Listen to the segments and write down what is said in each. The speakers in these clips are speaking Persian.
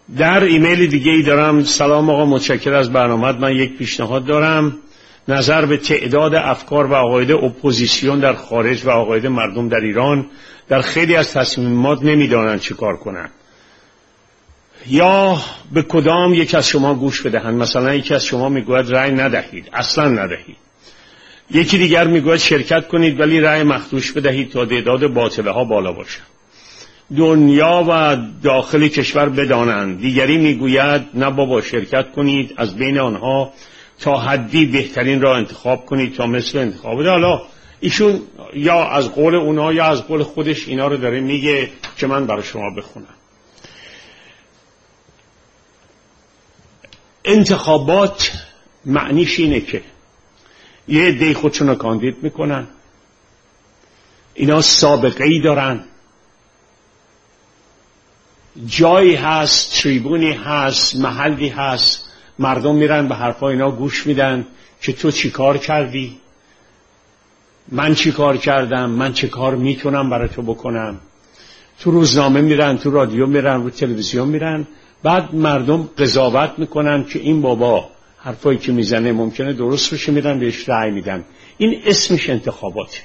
در ایمیل دیگه ای دارم: سلام آقا، متشکر از برنامه‌ات. من یک پیشنهاد دارم. نظر به تعداد افکار و عقاید اپوزیسیون در خارج و عقاید مردم در ایران در خیلی از تصمیمات نمیدانند چه کار کنند یا به کدام یک از شما گوش بدهند. مثلا یکی از شما میگوید رأی ندهید، اصلا ندهید. یکی دیگر میگوید شرکت کنید ولی رأی مخدوش بدهید تا تعداد باطله ها بالا باشد، دنیا و داخل کشور بدانند. دیگری میگوید نه بابا، شرکت کنید، از بین آنها تا حدی بهترین را انتخاب کنید تا مثل انتخاب بده. حالا ایشون یا از قول اونا یا از قول خودش اینا رو داره میگه که من برای شما بخونم. انتخابات معنیش اینه که یه عده خودشون رو کاندید میکنن، اینا سابقه ای دارن، جایی هست، تریبونی هست، محلی هست، مردم میرن به حرفای اینا گوش میدن که تو چی کار کردی، من چی کار کردم، من چه کار میتونم برای تو بکنم. تو روزنامه میرن، تو رادیو میرن، رو تلویزیون میرن، بعد مردم قضاوت میکنن که این بابا حرفایی که میزنه ممکنه درست بشه، میرن بهش رأی میدن. این اسمش انتخاباته.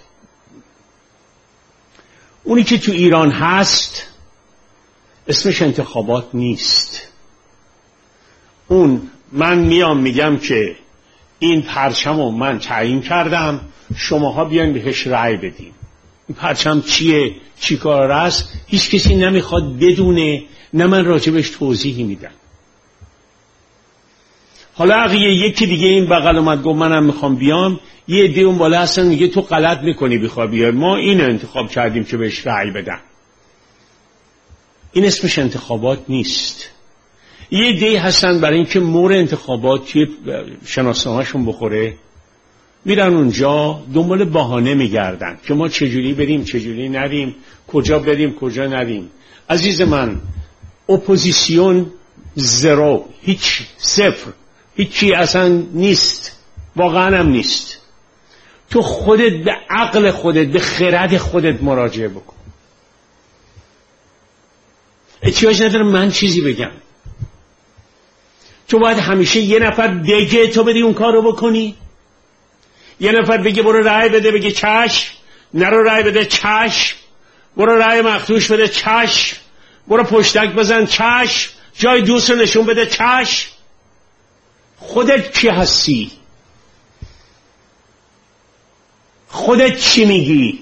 اونی که تو ایران هست اسمش انتخابات نیست. اون من میام میگم که این پرچمو من تعیین کردم، شماها بیاین بهش رأی بدین. این پرچم چیه، چی کار است، هیچ کسی نمیخواد بدونه، نه من راجبش توضیحی میدم. حالا اگه یکی دیگه این بغل اومد گفت منم میخوام بیام، یه عده اون بالا هستن میگه تو غلط میکنی بخوای بیای، ما این انتخاب کردیم که بهش رأی بدن. این اسمش انتخابات نیست. یه عده هستن برای اینکه مور انتخابات توی شناسنامه‌شون بخوره میرن اونجا دنبال بهانه میگردن که ما چجوری بریم چجوری نریم، کجا بریم کجا نریم. عزیز من، اپوزیسیون زیرو، هیچ، صفر، هیچی اصلا نیست، واقعا هم نیست. تو خودت به عقل خودت به خرد خودت مراجعه بکن. احتیاج نداره من چیزی بگم. تو باید همیشه یه نفر بگه تو بدی اون کار رو بکنی، یه نفر بگه برو رأی بده بگه چشم، نرو رأی بده چشم، برو رأی مخدوش بده چشم، برو پشتک بزن چشم، جای دوست رو نشون بده چشم. خودت کی هستی؟ خودت چی میگی؟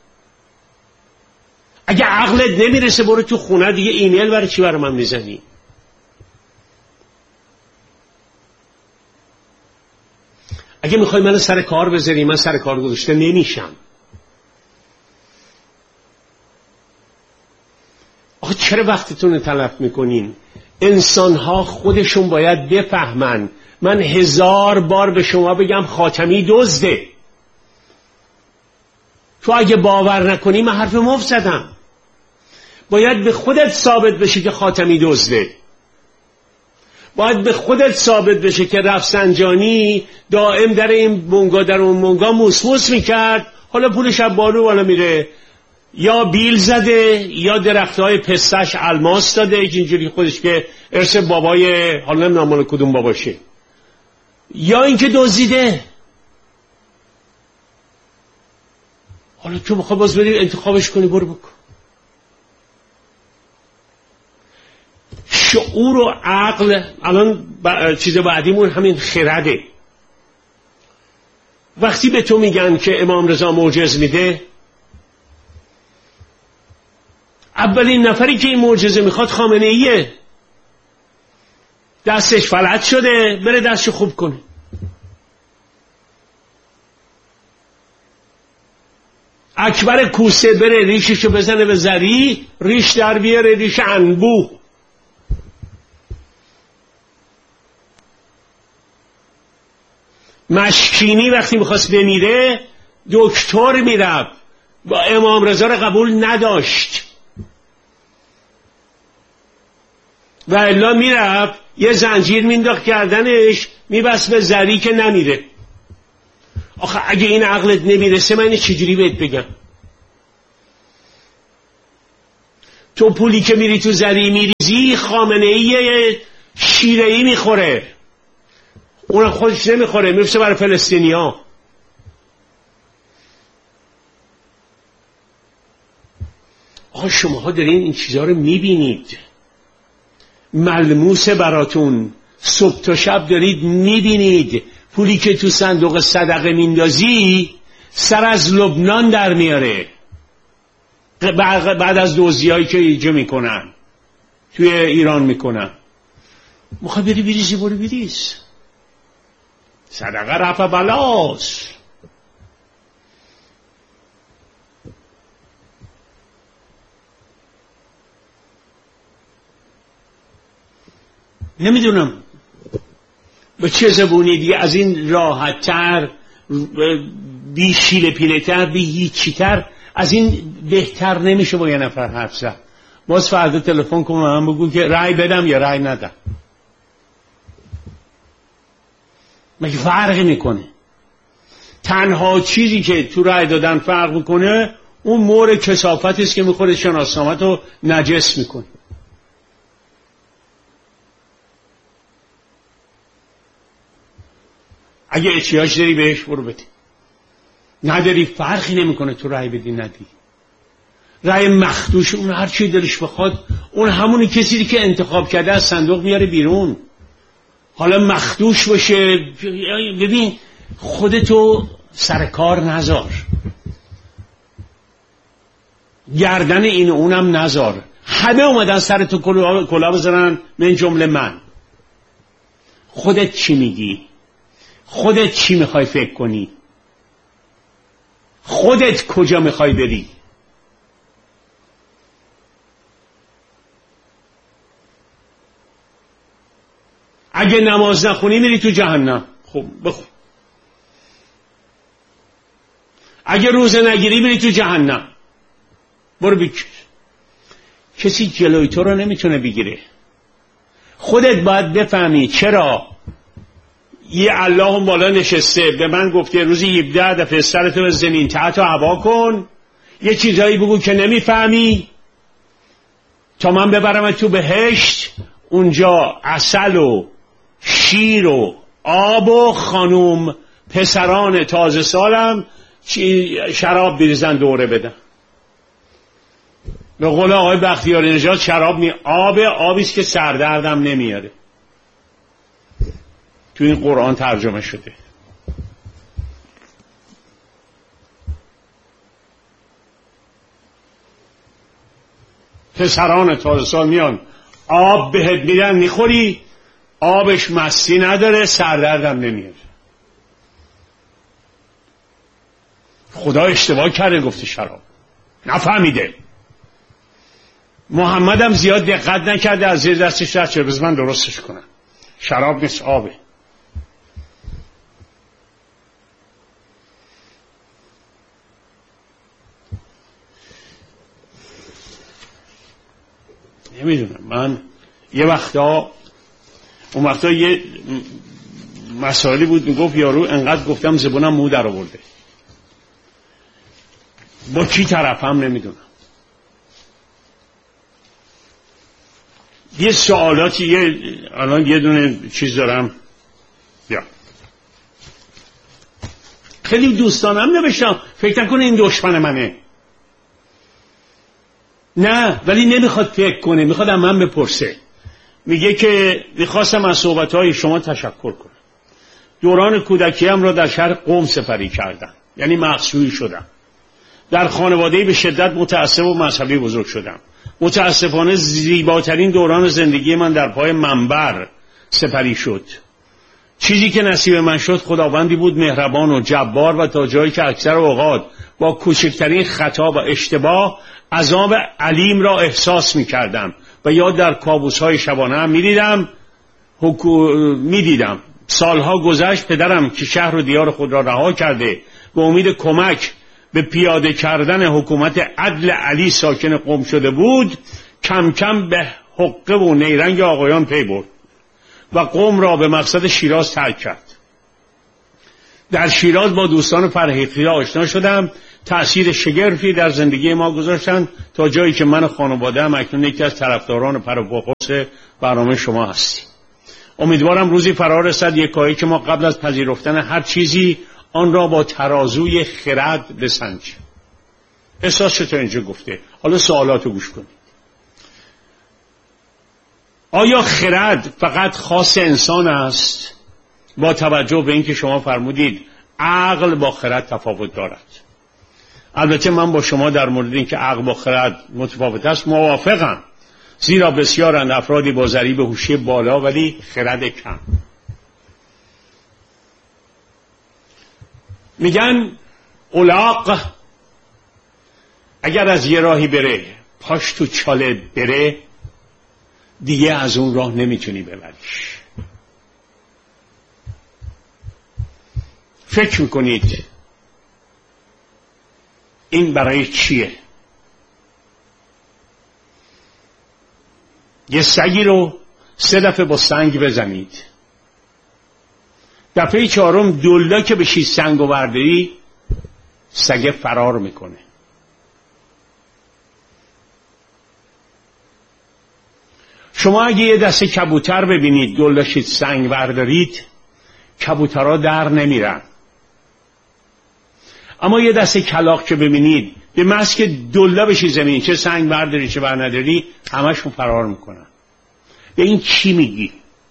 اگه عقلت نمیرسه برو تو خونه دیگه ایمیل برای چی برای من میزنی؟ اگه میخوای منو سر کار بذاری، من سر کار گذاشته نمیشم. آخه چرا وقتتون رو تلف میکنین؟ انسانها خودشون باید بفهمن. من 1000 بار به شما بگم خاتمی دزده، تو اگه باور نکنی من حرف مفت زدم. باید به خودت ثابت بشه که خاتمی دزده. باید به خودت ثابت بشه که رفسنجانی دائم در این بنگاه در اون بنگاه موسموس میکرد، حالا پولش از بالو بالا میره، یا بیل زده یا درختهای پستش الماس داده اینجوری خودش که ارث بابای حالا نمیدونم مال کدوم باباشه، یا اینکه دزدیده. حالا تو بخوای باز بری انتخابش کنی، برو بکن. شعور و عقل الان چیز بعدیمون همین خرده. وقتی به تو میگن که امام رضا معجزه میده، اولین نفری که این معجزه میخواد خامنه ایه. دستش فلج شده، بره دستشو خوب کنه. اکبر کوسه بره ریششو بزنه به زری، ریش در بیاره، ریش انبوه. مشکینی وقتی میخواست بمیره دکتر میرفت، با امام رضا رو قبول نداشت و الا میرفت یه زنجیر مینداخت گردنش میبست به زری که نمیره. آخه اگه این عقلت نمیرسه من چجوری بهت بگم؟ تو پولی که میری تو زری میریزی خامنه‌ای شیره‌ای میخوره، اون خودش نمیخوره، میفته برای فلسطینیا. آقا شماها دارین این چیزها رو میبینید، ملموسه براتون، صبح تا شب دارید میبینید. پولی که تو صندوق صدقه میندازی سر از لبنان در میاره بعد از دزدیایی که اینجا میکنن توی ایران میکنن. میخوای بری بریزی، برو بریز، صدقه رفع بلاست. نمیدونم به چه زبونی دیگه از این راحت تر، بی شیله پیله تر، بی هیچی تر، از این بهتر نمیشه با یه نفر حرف زد. باز فردا تلفن کن من بگو که رأی بدم یا رأی ندم. مگه فرقی میکنه؟ تنها چیزی که تو رأی دادن فرق میکنه اون مور کثافتی است که میخوره شناسنامت رو نجس میکنه. اگه احتیاج داری بهش برو بده، نداری فرقی نمیکنه تو رأی بدی ندی. رأی مخدوش اون هر چی دلش بخواد، اون همونی کسی که انتخاب کرده از صندوق میاره بیرون، حالا مخدوش باشه. ببین خودتو سر کار نذار، گردن این اونم نذار. همه اومدن سرتو کلا بزنن، من جمله من. خودت چی میگی؟ خودت چی میخوای فکر کنی؟ خودت کجا میخوای بری؟ اگه نماز نخونی میری تو جهنم، خب بخون. اگه روزه نگیری میری تو جهنم، برو بکش. کسی جلوی تو رو نمیتونه بگیره. خودت باید بفهمی چرا یه الله اون بالا نشسته به من گفته روزی 17 دفعه سرتو به زمین تحت و هوا کن، یه چیزایی بگو که نمیفهمی تا من ببرم تو بهشت، اونجا عسل و شیر و آب و خانوم پسران تازه سالم شراب بریزن دوره بدن. به قول آقای بختیاری نژاد شراب آبیست که سردردم نمیاره. تو این قرآن ترجمه شده. پسران تازه سال میان آب بهت میدن میخوری، آبش مستی نداره، سردردم نمیاره. خدا اشتباه کرده گفته شراب، نفهمیده. محمدم زیاد دقت نکرده، از زیر دستش رد شده. بذار من درستش کنم، شراب نیست، آبه. نمیدونم، من یه وقتا اون وقتا یه مسائلی بود میگفت یارو انقدر گفتم زبونم مو در آورده. با کی طرفم نمیدونم. یه سوالاتی الان یه دونه چیز دارم، یا خیلی دوستانم نوشتم، فکر نکنه این دشمن منه. نه، ولی نمیخواد فکر کنه، میخواد از من بپرسه. میگه که میخواستم از صحبتهای شما تشکر کنم. دوران کودکیم را در شهر قم سپری کردم، یعنی مقصوی شدم. در خانواده‌ای به شدت متعصب و مذهبی بزرگ شدم. متاسفانه زیباترین دوران زندگی من در پای منبر سپری شد. چیزی که نصیب من شد خداوندی بود مهربان و جبار و تا جایی که اکثر اوقات با کوچکترین خطا و اشتباه عذاب علیم را احساس می‌کردم و یا در کابوس‌های شبانه هم می‌دیدم. سالها گذشت، پدرم که شهر و دیار خود را رها کرده به امید کمک به پیاده کردن حکومت عدل علی ساکن قم شده بود، کم کم به حقه و نیرنگ آقایان پی برد و قم را به مقصد شیراز ترک کرد. در شیراز با دوستان فرهیختی آشنا شدم تأثیر شگرفی در زندگی ما گذاشتن تا جایی که من و خانواده‌ام اکنون یکی از طرفداران پروپاقرص برنامه شما هستیم. امیدوارم روزی فرا رسد یکایی که ما قبل از پذیرفتن هر چیزی آن را با ترازوی خرد بسنجیم. احساس چطور اینجا گفته؟ حالا سوالاتو گوش کنید. آیا خرد فقط خاص انسان است؟ با توجه به اینکه شما فرمودید عقل با خرد تفاوت دارد. البته من با شما در مورد اینکه عقل با خرد متفاوت است موافقم، زیرا بسیارند افرادی با ضریب هوشی بالا ولی خرد کم. میگن الاغ اگر از یه راهی بره پاش تو چاله بره دیگه از اون راه نمیتونی ببریش. فکر میکنید این برای چیه؟ یه سگی رو 3 دفعه با سنگ بزنید، دفعه 4م دلا که بشی سنگ و برداری سگ فرار میکنه. شما اگه یه دسته کبوتر ببینید دلاشید سنگ بردارید کبوترها در نمیرن، اما یه دسته کلاغ که ببینید به محض که دلا بشی زمین چه سنگ برداری چه بر نداری همشون فرار میکنن. به این چی میگی؟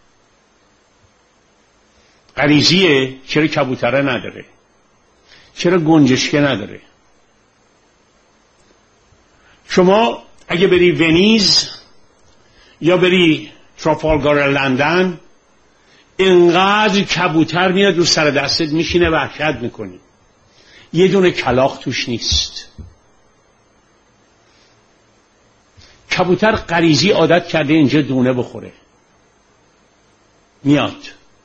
غریزیه؟ چرا کبوتره نداره؟ چرا گنجشکه نداره؟ شما اگه بری ونیز یا بری ترافالگار لندن اینقدر کبوتر میاد رو سر دستت میشینه وحشت میکنی، یه دونه کلاغ توش نیست. کبوتر غریزی عادت کرده اینجا دونه بخوره، میاد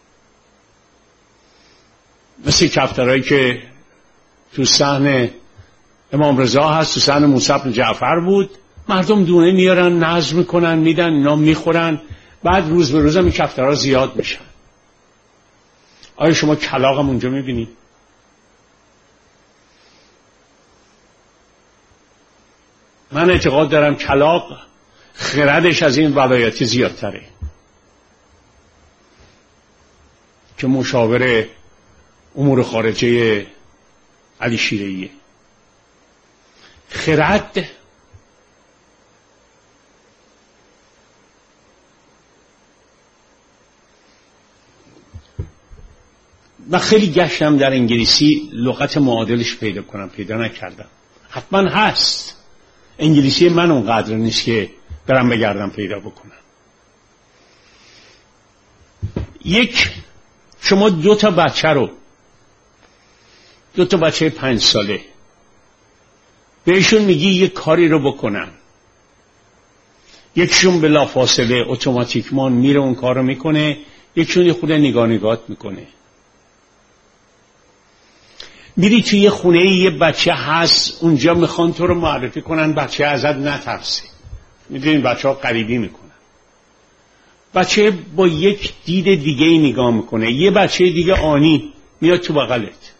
مثل کفترهایی که تو صحن امام رضا هست، تو صحن موسی بن جعفر بود، مردم دونه میارن نذر میکنن میدن اینا میخورن، بعد روز به روز هم این کفترها زیاد میشن. آیا شما کلاغ هم اونجا میبینید؟ من اعتقاد دارم کلاغ خردش از این ولایتی زیادتره که مشاور امور خارجه علی شیره‌ایه. خرد و خیلی گشتم در انگلیسی لغت معادلش پیدا کنم، پیدا نکردم. حتما هست، انگلیسی من اونقدر نیست که برم بگردم پیدا بکنم. شما 2 تا بچه 5 ساله بهشون میگی یک کاری رو بکنن، یکشون بلافاصله اتوماتیکمان میره اون کار رو میکنه، یکشون یه خود نگات میکنه. میری توی یه خونه یه بچه هست اونجا میخوان تو رو معرفی کنن بچه ازت نترسه، میدونین بچه ها غریبی میکنن. بچه با یک دید دیگه ای نگاه میکنه، یه بچه دیگه آنی میاد تو بغلت.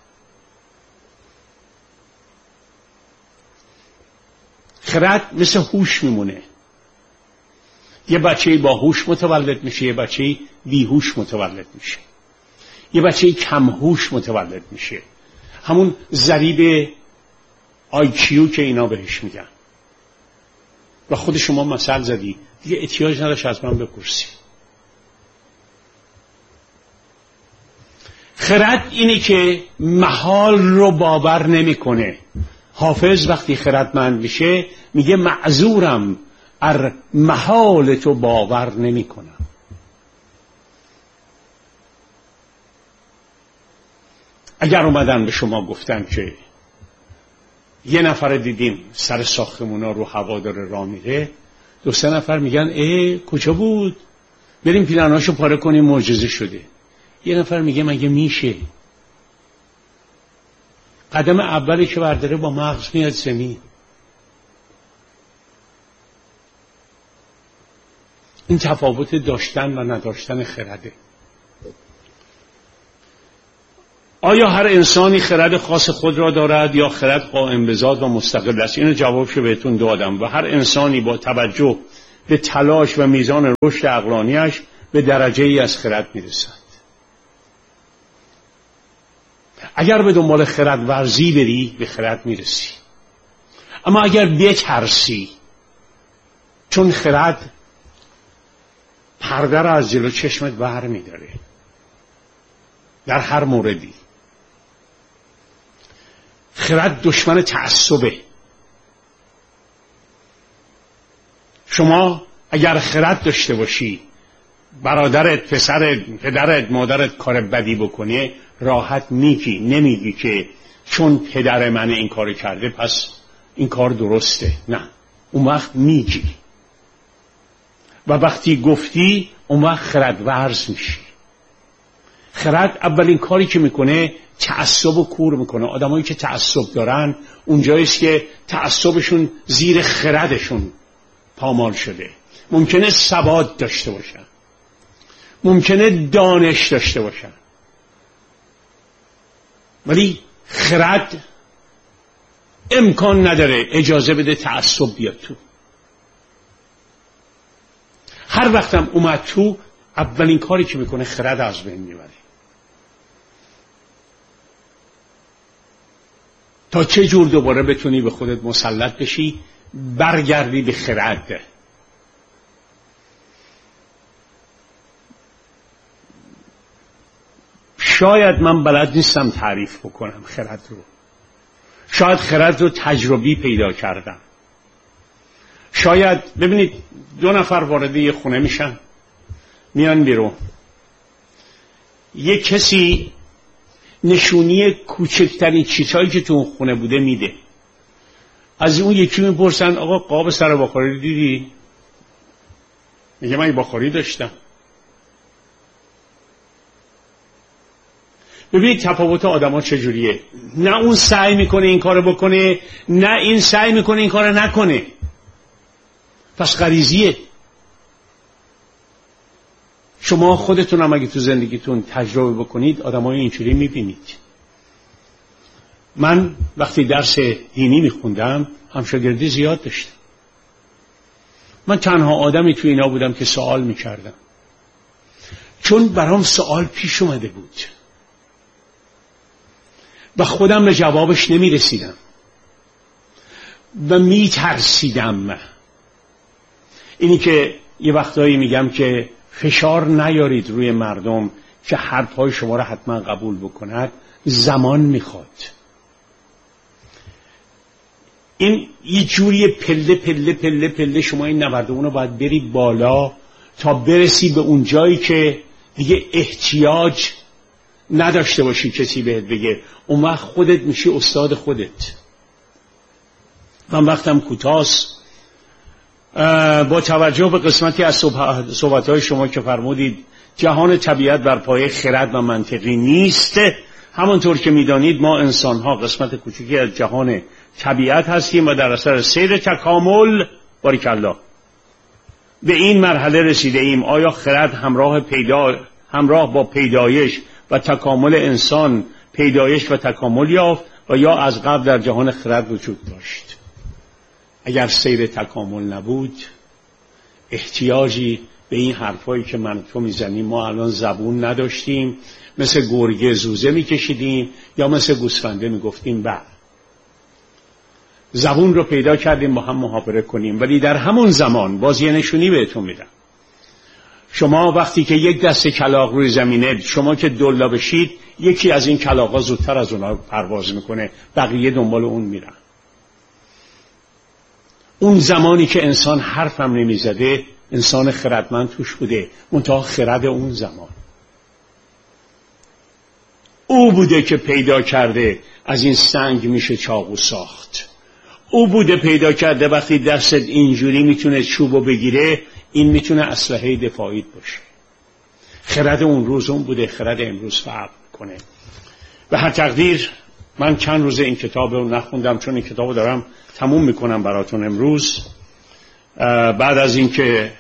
خرد مثل هوش میمونه، یه بچه با هوش متولد میشه، یه بچه بی هوش متولد میشه، یه بچه کم هوش متولد میشه، همون ضریب IQ که اینا بهش میگن. و خود شما مثل زدی دیگه احتیاج نداشت از من بپرسی. خرد اینه که محال رو باور نمیکنه. حافظ وقتی خردمند میشه میگه معذورم ار محال تو باور نمیکنم. اگر اومدن به شما گفتن که یه نفر دیدیم سر ساختمونا رو هوا داره راه میره، 2-3 نفر میگن کجا بود؟ بریم پیرناشو پاره کنیم معجزه شده. یه نفر میگه مگه میشه؟ قدم اولی که برداره با مغز میاد زمین. این تفاوت داشتن و نداشتن خرده. آیا هر انسانی خرد خاص خود را دارد یا خرد قائم به ذات و مستقل است؟ اینو جوابشو بهتون دادم. و هر انسانی با توجه به تلاش و میزان رشد عقلانیش به درجه ای از خرد میرسد. اگر به دنبال خرد ورزی بری به خرد میرسی، اما اگر بترسی، چون خرد پرده را از جلو چشمت بر میداره در هر موردی. خرد دشمن تعصبه. شما اگر خرد داشته باشی، برادرت، پسرت، پدرت، مادرت کار بدی بکنه، راحت نمیگی که چون پدر من این کار کرده پس این کار درسته. نه، اون وقت میگی و وقتی گفتی اون وقت خرد ورز میشی. خرد اولین کاری که میکنه تعصب و کور میکنه. آدمایی که تعصب دارن اونجاییست که تعصبشون زیر خردشون پامال شده. ممکنه سواد داشته باشن، ممکنه دانش داشته باشن، ولی خرد امکان نداره اجازه بده تعصب بیاد تو. هر وقتم اومد تو، اولین کاری که میکنه خرد از بین میبره. تا چه جور دوباره بتونی به خودت مسلط بشی، برگردی به خرد. شاید من بلد نیستم تعریف بکنم خرد رو. شاید خرد رو تجربی پیدا کردم. شاید ببینید 2 نفر وارد یه خونه میشن، میان بیرون، یه کسی نشونی کوچکترین چیزهایی که تو اون خونه بوده میده. از اون یکی میپرسن آقا قاب سر بخاری دیدی؟ میگه من بخاری داشتم. ببینید تفاوت آدم‌ها چجوریه. نه اون سعی میکنه این کارو بکنه، نه این سعی میکنه این کارو نکنه. پس غریزیه. شما خودتون هم اگه تو زندگیتون تجربه بکنید آدمای اینجوری میبینید. من وقتی درس دینی میخوندم همشاگردی زیاد داشتم. من تنها آدمی تو اینا بودم که سوال میکردم، چون برام سوال پیش اومده بود و خودم به جوابش نمیرسیدم و میترسیدم. اینی که یه وقتایی میگم که فشار نیارید روی مردم که حرفهای شما را حتما قبول بکند، زمان میخواد. این یه جوری پله پله پله پله شما این نوردون رو باید بری بالا تا برسی به اون جایی که دیگه احتیاج نداشته باشی کسی بهت بگه. اون وقت خودت میشی استاد خودت. من وقتم کوتاست. با توجه به قسمتی از صحبت‌های شما که فرمودید جهان طبیعت بر پایه خرد و منطقی نیست، همانطور که میدانید ما انسان‌ها قسمت کوچکی از جهان طبیعت هستیم و در اثر سیر تکامل باریکالله به این مرحله رسیده ایم. آیا خرد همراه با پیدایش و تکامل انسان پیدایش و تکامل یافت و یا از قبل در جهان خرد وجود داشت؟ اگر سیر تکامل نبود، احتیاجی به این حرفایی که من تو میزنیم، ما الان زبون نداشتیم، مثل گرگه زوزه میکشیدیم یا مثل گوسفنده میگفتیم بله. زبون رو پیدا کردیم با هم محاوره کنیم. ولی در همون زمان باز یه نشونی بهتون میدم. شما وقتی که یک دست کلاغ روی زمینه، شما که دلا بشید، یکی از این کلاغا زودتر از اونها پرواز میکنه، بقیه دنبال اون میرن. اون زمانی که انسان حرفم نمیزده، انسان خردمند توش بوده، منتها خرد اون زمان او بوده که پیدا کرده از این سنگ میشه چاقو ساخت. او بوده پیدا کرده وقتی دستت اینجوری میتونه چوبو بگیره، این میتونه اسلحه دفاعیت باشه. خرد اون روز اون بوده، خرد امروز فرق کنه. به هر تقدیر من چند روز این کتاب رو نخوندم، چون این کتاب رو دارم تموم میکنم براتون امروز، بعد از اینکه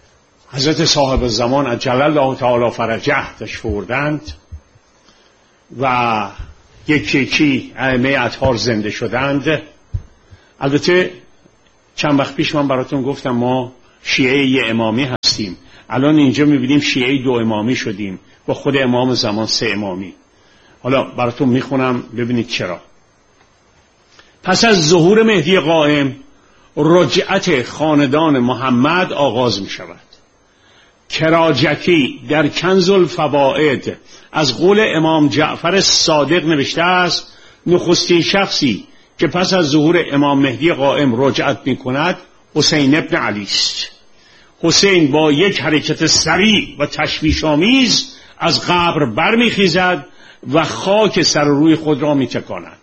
حضرت صاحب الزمان عجل الله تعالی فرجه تشریف آوردند و یکی ائمه اطهار زنده شدند. البته چند وقت پیش من براتون گفتم ما شیعه یه امامی هستیم، الان اینجا میبینیم شیعه 2 امامی شدیم، با خود امام زمان 3 امامی. حالا براتون میخونم ببینید چرا. پس از ظهور مهدی قائم رجعت خاندان محمد آغاز می شود. کراجکی در کنز الفوائد از قول امام جعفر صادق نوشته است نخستین شخصی که پس از ظهور امام مهدی قائم رجعت می کند حسین ابن علی است. حسین با یک حرکت سریع و تشویش‌آمیز از قبر برمیخیزد و خاک سر روی خود را میتکاند.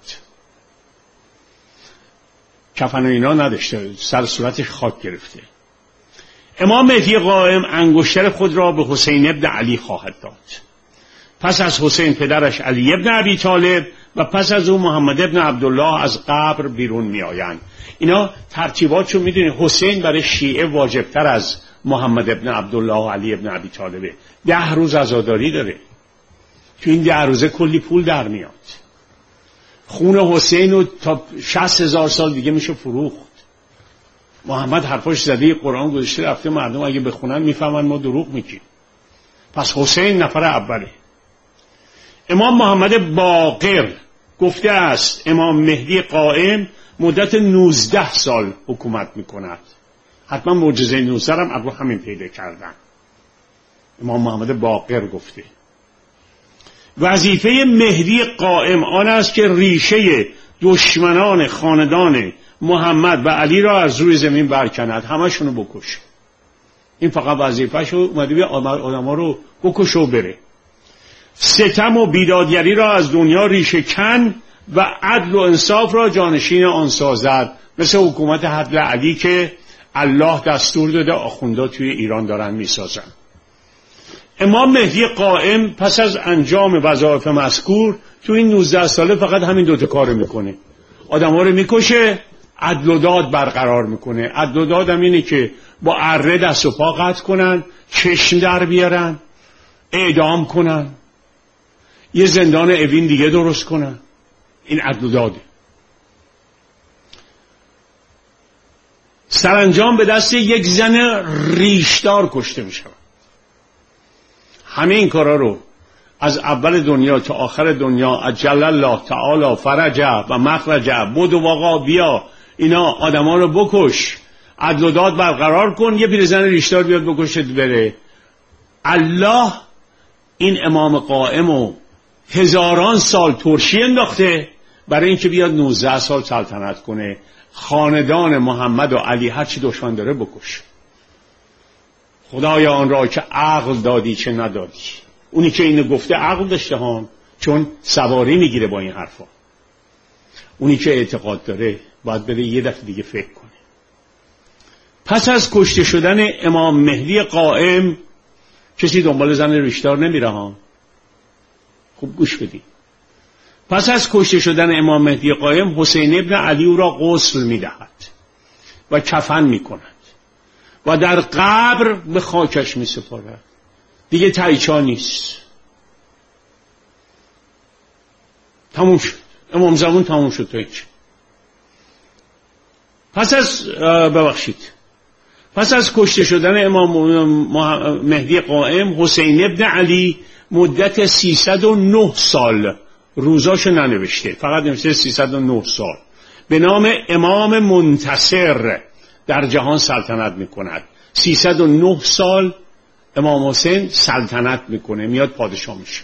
کفن اینا نداشته، سر صورتش خاک گرفته. امام مهدی قائم انگشتر خود را به حسین ابن علی خواهد داد. پس از حسین پدرش علی ابن ابی طالب و پس از او محمد ابن عبدالله از قبر بیرون می آیند. اینا ترتیباتشو میدونید. حسین برای شیعه واجبتر از محمد ابن عبدالله و علی ابن ابی طالبه. 10 روز عزاداری داره، تو این 10 روزه کلی پول در میاد. خون حسین رو تا 60,000 سال دیگه میشه فروخت. محمد حرفاش زده، قرآن گذاشته رفته، مردم اگه بخونن میفهمن ما دروغ میگیم. پس حسین نفر اوله. امام محمد باقر گفته است امام مهدی قائم مدت 19 سال حکومت میکند. حتما معجزه 19 هم ابرو همین پیدا کردن. امام محمد باقر گفته وظیفه مهدی قائم آن است که ریشه دشمنان خاندان محمد و علی را از روی زمین برکند، همشونو بکشه. این فقط وظیفه‌شو، اومده بیا آدما رو بکشه و بره. ستم و بیدادگری را از دنیا ریشه کن و عدل و انصاف را جانشین آن سازد، مثل حکومت حضرت علی که الله دستور داده آخوندا توی ایران دارن میسازن. امام مهدی قائم پس از انجام وظایف مذکور تو این 19 ساله فقط همین 2 کارو میکنه. آدم‌ها رو میکشه، عدل و داد برقرار میکنه. عدل و داد هم اینه که با اره دست و پا قطع کنن، چشم در بیارن، اعدام کنن، یه زندان اوین دیگه درست کنن. این عدل و داده. سرانجام به دست یک زن ریشدار کشته میشه. همه این کارا رو از اول دنیا تا آخر دنیا عجل الله تعالی فرجه و مخرجه، بود و واقع بیا، اینا آدما رو بکش، عدل و داد برقرار کن، یه پیرزن ریشدار بیاد بکشت بره. الله این امام قائم و هزاران سال ترشی انداخته برای اینکه بیاد 19 سال سلطنت کنه، خاندان محمد و علی هر چی دشمن داره بکش. خدایا آن را که عقل دادی چه ندادی. اونی که اینو گفته عقل داشته ها، چون سواری میگیره با این حرفا. اونی که اعتقاد داره باید بره یه دفعه دیگه فکر کنه. پس از کشته شدن امام مهدی قائم کسی دنبال زن ریشدار نمیره ها. خوب گوش بدید. پس از کشته شدن امام مهدی قائم حسین ابن علی او را غسل میدهد و کفن میکند و در قبر به خاکش میسپارد. دیگه تایچا نیست. تموم شد. امام زمان تموم شد. هیچ. پس از کشته شدن امام مهدی قائم حسین ابن علی مدت 309 سال، روزاشو ننوشته، فقط نوشته 309 سال، به نام امام منتصر در جهان سلطنت میکند. 309 سال امام حسین سلطنت میکنه، میاد پادشاه میشه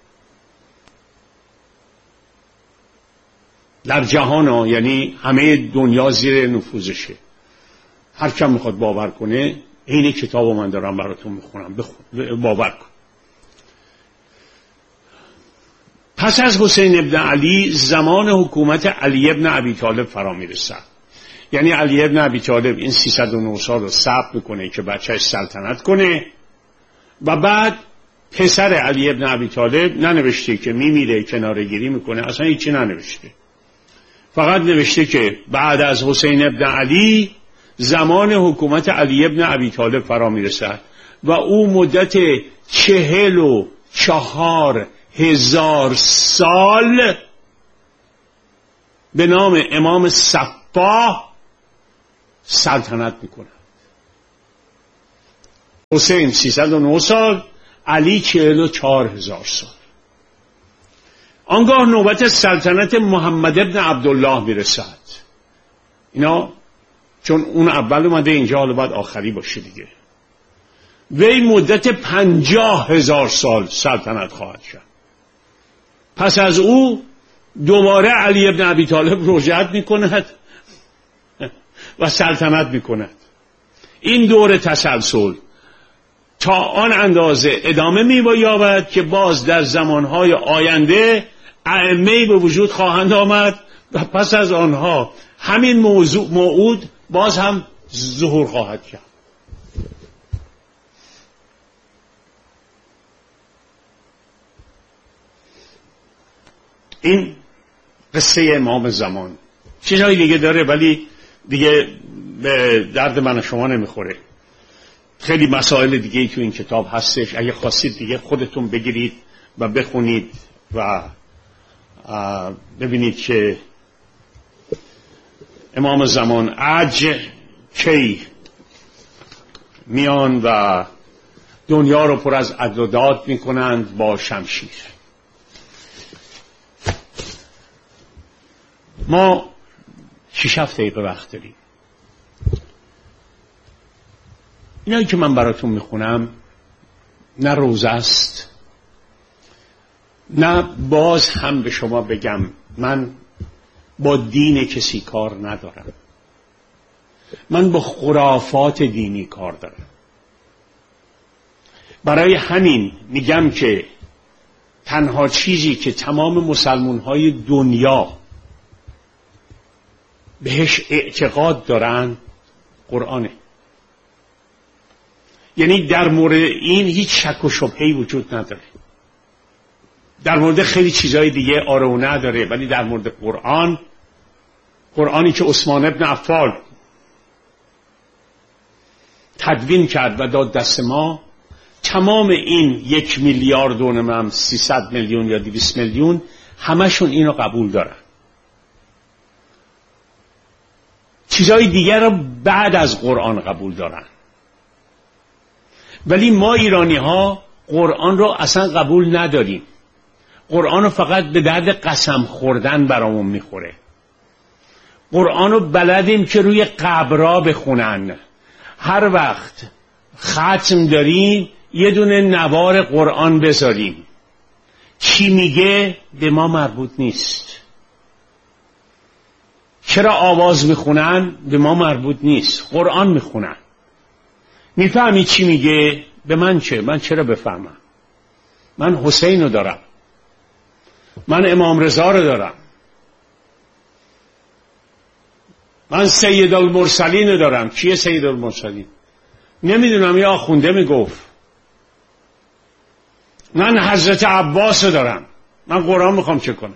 در جهان ها. یعنی همه دنیا زیر نفوذشه. هر کم میخواد باور کنه، این کتابو من دارم براتون میخونم، باور کن. پس از حسین ابن علی زمان حکومت علی ابن ابی طالب فرا میرسد. یعنی علی ابن ابی طالب این 309 سال رو ثبت میکنه که بچهش سلطنت کنه و بعد پسر علی ابن ابی طالب ننوشته که میمیره کناره‌گیری میکنه، اصلا هیچی ننوشته. فقط نوشته که بعد از حسین ابن علی زمان حکومت علی ابن ابی طالب فرا میرسد و او مدت 44 1000 سال به نام امام صفاح سلطنت میکنند. حسین 309 سال، علی 44,000 سال. آنگاه نوبت سلطنت محمد ابن عبدالله میرسد. اینا چون اون اول اومده اینجا، حالا باید آخری باشه دیگه. وی مدت 50,000 سال سلطنت خواهد شد. پس از او دوباره علی ابن ابی طالب رجعت میکند و سلطنت میکند. این دور تسلسل تا آن اندازه ادامه می‌یابد که باز در زمانهای آینده ائمه‌ای به وجود خواهند آمد و پس از آنها همین موعود باز هم ظهور خواهد کرد. این قصه امام زمان چیزهای دیگه داره ولی دیگه به درد من و شما نمیخوره. خیلی مسائل دیگه ای تو این کتاب هستش، اگه خواستید دیگه خودتون بگیرید و بخونید و ببینید که امام زمان عج کی میان و دنیا رو پر از عدادات میکنند با شمشیر. ما 6-7 دقیقه وقت داریم. اینایی که من براتون میخونم نه روزه است، نه باز هم به شما بگم من با دین کسی کار ندارم، من با خرافات دینی کار دارم. برای همین میگم که تنها چیزی که تمام مسلمان‌های دنیا بهش اعتقاد دارن قرآنه. یعنی در مورد این هیچ شک و شبهه‌ای وجود نداره. در مورد خیلی چیزهای دیگه آره و نداره، ولی در مورد قرآنی که عثمان ابن عفان تدوین کرد و داد دست ما، تمام این 1,300,000,000 یا 200 میلیون همشون اینو قبول دارن. چیزهای دیگر رو بعد از قرآن قبول دارن. ولی ما ایرانی ها قرآن رو اصلا قبول نداریم. قرآن رو فقط به درد قسم خوردن برامون میخوره. قرآن رو بلدیم که روی قبرها بخونن. هر وقت ختم داریم یه دونه نوار قرآن بذاریم. چی میگه به ما مربوط نیست. چرا آواز میخونن به ما مربوط نیست. قرآن میخونن. میفهمی چی میگه؟ به من چه؟ من چرا بفهمم؟ من حسین رو دارم، من امام رضا رو دارم، من سید المرسلین رو دارم. کیه سید المرسلین؟ نمیدونم، یا آخونده میگفت. من حضرت عباس رو دارم. من قرآن میخوام چه کنم؟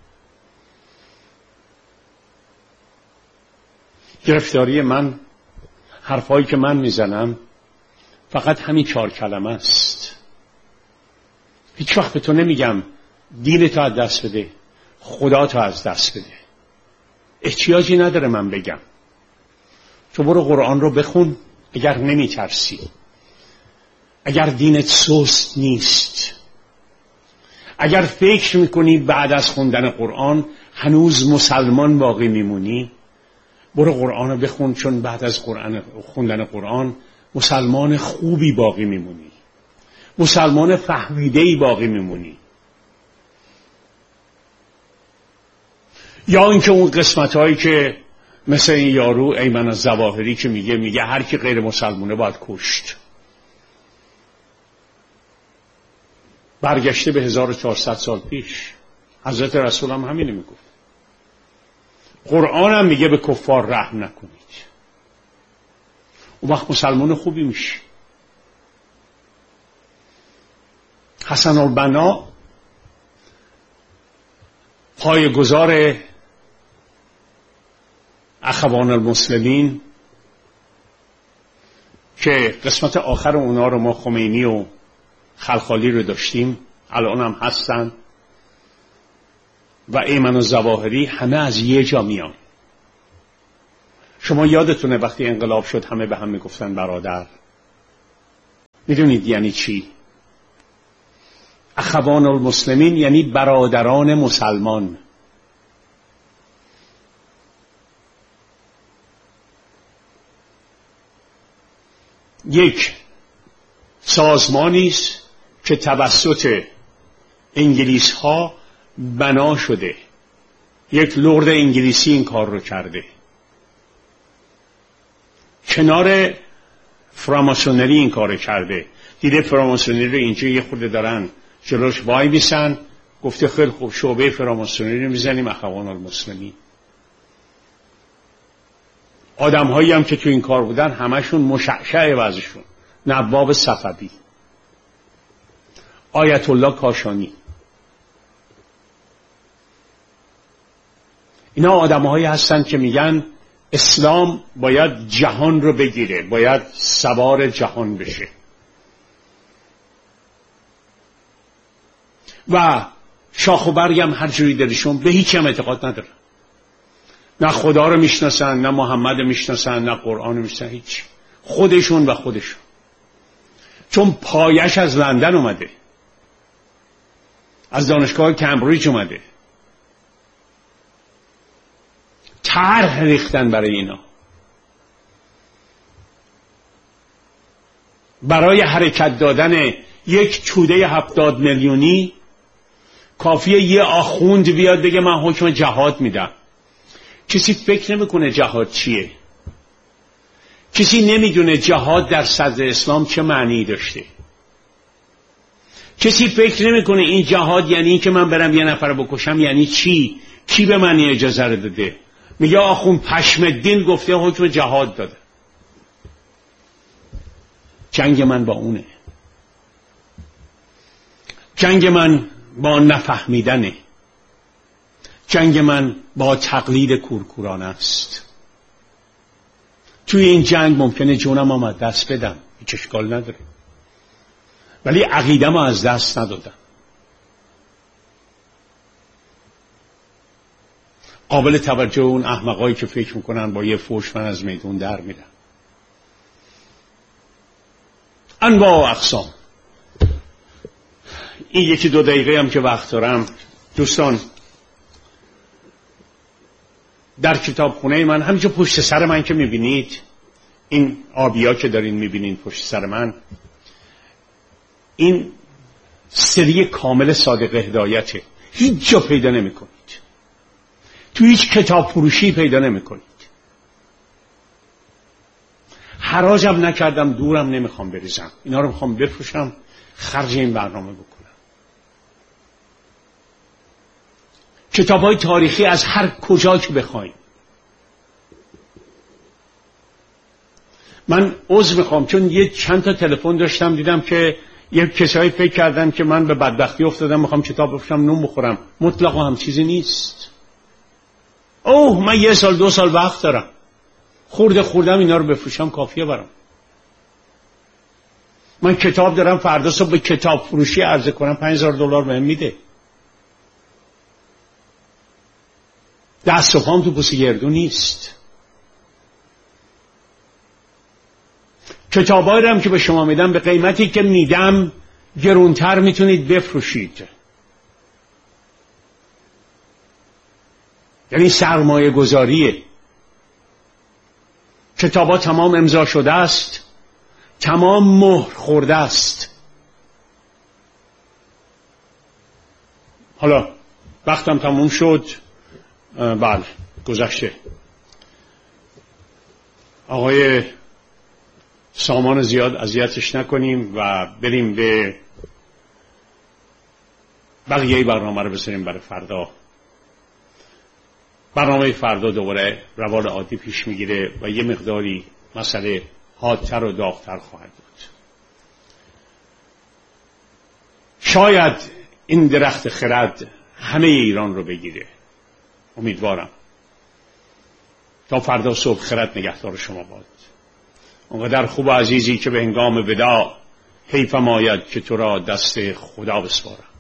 گرفتاری من، حرفایی که من میزنم فقط همین 4 کلمه است. هیچ وقت به تو نمیگم دین تو از دست بده، خدا تو از دست بده. احتیاجی نداره من بگم. تو برو قرآن رو بخون اگر نمیترسی، اگر دینت سست نیست، اگر فکر میکنی بعد از خوندن قرآن هنوز مسلمان باقی میمونی، برو قرآن رو بخون، چون بعد از خوندن قرآن مسلمان خوبی باقی میمونی، مسلمان فهمیده‌ای باقی میمونی. یا اینکه اون قسمت‌هایی که مثل این یارو ایمن الظواهری که میگه هر کی غیر مسلمونه باید کشت. برگشته به 1400 سال پیش. حضرت رسول هم همینو میگفت. قرآن هم میگه به کفار رحم نکنید. اون وقت مسلمان خوبی میشه. حسن البنا پایه‌گذار اخوان المسلمین که قسمت آخر اونا رو ما خمینی و خلخالی رو داشتیم، الان هم هستن و ایمن و ظواهری همه از یه جا میان. شما یادتونه وقتی انقلاب شد همه به هم میگفتن برادر؟ میدونید یعنی چی؟ اخوان المسلمین یعنی برادران مسلمان. یک سازمانی است که توسط انگلیس ها بنا شده. یک لرد انگلیسی این کار رو کرده. کنار فراماسونری این کار کرده. دیده فراماسونری رو اینجا یه خورده دارن جلوش وای میسن، گفته خیلی خوب شعبه فراماسونری رو میزنیم اخوان المسلمین. آدم هایی هم که تو این کار بودن همشون مشعشع وضعشون. نواب صفوی، آیت الله کاشانی، اینا آدم هایی هستن که میگن اسلام باید جهان رو بگیره، باید سوار جهان بشه و شاخ و برگ هم هر جوری دلشون، به هیچ هم اعتقاد ندارن. نه خدا رو میشناسن، نه محمد رو میشناسن، نه قرآن رو میشناسن، هیچ. خودشون و خودشون. چون پایش از لندن اومده، از دانشگاه کمبریج اومده. طرح ریختن برای اینا. برای حرکت دادن یک توده 70 میلیونی کافیه یه آخوند بیاد بگه من حکم جهاد میدم. کسی فکر نمیکنه جهاد چیه. کسی نمیدونه جهاد در صدر اسلام چه معنی داشته. کسی فکر نمیکنه این جهاد یعنی این که من برم یه نفر بکشم یعنی چی؟ کی به من اجازه رو داده؟ میگه آخوند پشم الدین گفته حکم جهاد داده. جنگ من با اونه. جنگ من با نفهمیدنه. جنگ من با تقلید کورکورانه است. توی این جنگ ممکنه جونم هم از دست بدم، هیچ اشکال نداره، ولی عقیده‌مو از دست ندادم. قابل توجه اون احمقایی که فکر میکنن با یه فوش من از میدون در میرم. انواع و اقسام. این یکی دو دقیقه هم که وقت دارم دوستان، در کتابخونه من همینجا پشت سر من که میبینید، این آبیا که دارین میبینین پشت سر من، این سری کامل صادق هدایته. هیچ جا پیدا نمیکنید، تو هیچ کتاب فروشی پیدا نمیکنید. حراجم نکردم، دورم نمیخوام بریزم، اینا رو میخوام بفروشم، خرج این برنامه بکنم. کتاب‌های تاریخی از هر کجا که بخواید. من عذر میخوام چون یه چند تا تلفن داشتم، دیدم که یه کسایی فکر کردن که من به بدبختی افتادم میخوام کتاب بفروشم نون بخورم. مطلقا هم چیزی نیست. من 1 سال 2 سال وقت دارم، خوردم اینا رو بفروشم کافیه برام. من کتاب دارم، فردا صبح به کتاب فروشی عرضه کنم $5000 بهم میده. دست و پام تو پوست گردو نیست. کتابایی رو هم که به شما میدم به قیمتی که میدم گرونتر میتونید بفروشید. یعنی سرمایه گذاریه. کتابا تمام امضا شده است، تمام مهر خورده است. حالا وقتم تموم شد. بله گذشته. آقای سامان زیاد اذیتش نکنیم و بریم به بقیه برنامه رو بساریم برای فردا. برنامه فردا دوباره روال عادی پیش میگیره و یه مقداری مسئله حادتر و داغتر خواهد بود. شاید این درخت خرد همه ایران رو بگیره. امیدوارم. تا فردا صبح خرد نگهدار شما باد. اونقدر خوب و عزیزی که به هنگام وداع حیفم آید که تو را دست خدا بسپارم.